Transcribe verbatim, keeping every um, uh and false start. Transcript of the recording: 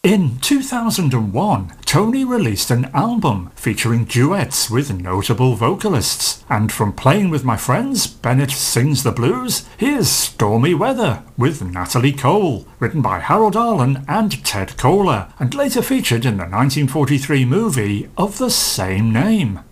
In two thousand one, Tony released an album featuring duets with notable vocalists, and from Playing With My Friends, Bennett Sings the Blues, here's Stormy Weather with Natalie Cole, written by Harold Arlen and Ted Koehler, and later featured in the nineteen forty-three movie of the same name.